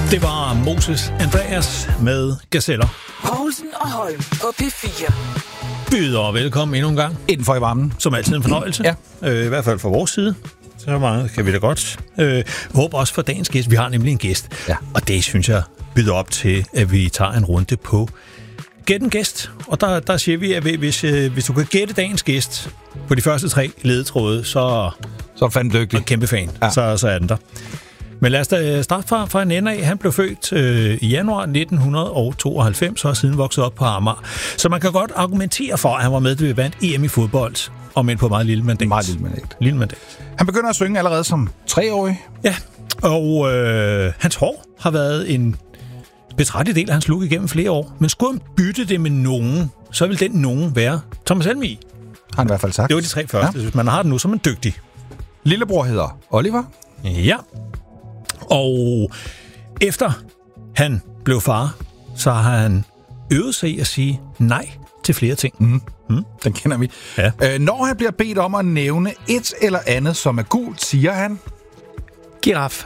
Det var Moses Andreas med Gazeller. Poulsen og Holm på P4. Byder og velkommen endnu en gang. Indenfor i varmen. Som altid en fornøjelse. Ja. I hvert fald fra vores side. Så meget kan vi da godt. Håber også for dagens gæst. Vi har nemlig en gæst. Ja. Og det synes jeg byder op til, at vi tager en runde på Gæt en gæst. Og der siger vi, at hvis du kan gætte dagens gæst på de første 3 ledetråde, så er du fandme dygtig. Og kæmpe fan. Ja. Så er den der. Men lad os da starte fra en ende af. Han blev født i januar 1992 og har siden vokset op på Amager. Så man kan godt argumentere for, at han var med, til at vandt EM i fodbold, om end på meget lille mandat. Meget lille mandat. Han begynder at synge allerede som 3-årig. Ja, og hans hår har været en betragtelig del af hans look igennem flere år. Men skulle han bytte det med nogen, så vil den nogen være Thomas Helmig. Har han i hvert fald sagt. Det var de 3 første. Ja. Hvis man har den nu, så er man dygtig. Lillebror hedder Oliver. Ja. Og efter han blev far, så har han øvet sig i at sige nej til flere ting. Den kender vi. Ja. Når han bliver bedt om at nævne et eller andet, som er gult, siger han... Giraf.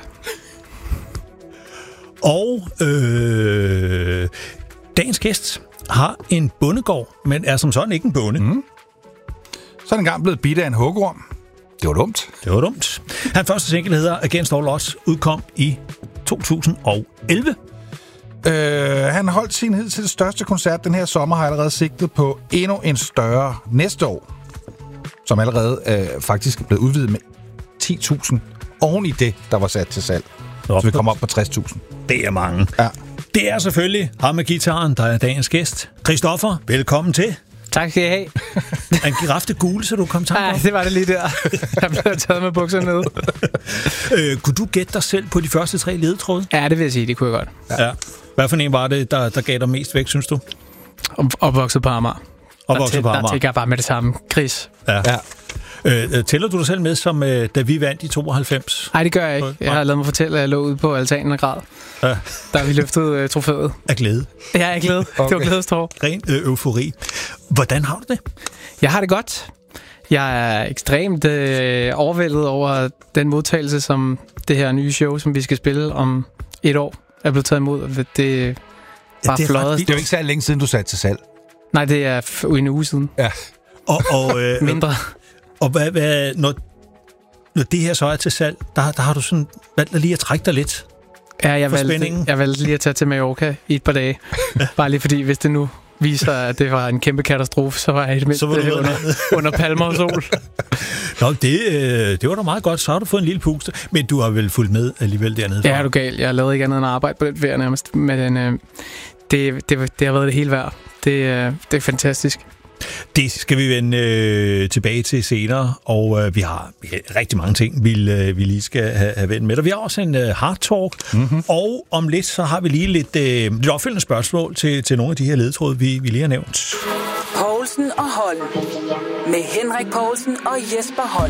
Og dagens gæst har en bondegård, men er som sådan ikke en bonde. Så er han engang blevet bidt af en hugorm. Det var dumt. Det var dumt. Hans første single hedder Against All Odds, udkom i 2011. Han holdt sin hidtil største koncert den her sommer, har allerede sigtet på endnu en større næste år, som allerede faktisk er blevet udvidet med 10.000 oven i det, der var sat til salg. Så vi kommer op på 60.000. Det er mange. Ja. Det er selvfølgelig ham med guitaren, der er dagens gæst. Christoffer, velkommen til. Tak skal I have. En giraf det gule, så du kom tanke om? Nej, det var det lige der. Jeg blev taget med bukserne ned. Kunne du gætte dig selv på de første 3 ledetråde? Ja, det vil jeg sige. Det kunne jeg godt. Ja. Hvad for en var det, der gav dig mest væk, synes du? Opvokset på Amager. Opvokset på Amager. Der tænker jeg bare med det samme. Gris. Ja. Tæller du dig selv med, som da vi vandt i 92? Nej, det gør jeg ikke. Jeg har lavet mig fortælle, at jeg lå ude på altanen og græd. Ja. Der vi løftede trofæet. Af glæde? Ja, af glæde. Okay. Det var glædestår. Ren eufori. Hvordan har du det? Jeg har det godt. Jeg er ekstremt overvældet over den modtagelse, som det her nye show, som vi skal spille om 1 år, er blevet taget imod. Det er bare flot. Det er jo ikke så længe siden, du satte til salg. Nej, det er en uge siden. Ja. Og mindre. Og hvad, når det her så er til salg, der har du sådan valgt lige at trække dig lidt. Ja, jeg valgte lige at tage til Mallorca i et par dage. Bare lige fordi, hvis det nu viser, at det var en kæmpe katastrofe, så var jeg i det mindste under palmer og sol. Nå, det var da meget godt. Så har du fået en lille puste. Men du har vel fulgt med alligevel dernede? Ja, er du gal. Jeg har lavet ikke andet end at arbejde på den ferie nærmest. Men det har været det hele værd. Det er fantastisk. Det skal vi vende tilbage til senere, og vi har rigtig mange ting, vi lige skal have vendt med. Og vi har også en hard talk, og om lidt, så har vi lige lidt opfølgende spørgsmål til nogle af de her ledetråde, vi lige har nævnt. Poulsen og Holm. Med Henrik Poulsen og Jesper Holm.